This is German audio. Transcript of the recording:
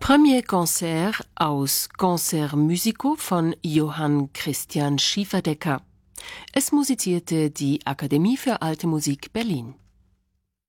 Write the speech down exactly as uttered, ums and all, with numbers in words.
Premier Concert aus Concert Musico von Johann Christian Schieferdecker. Es musizierte die Akademie für Alte Musik Berlin.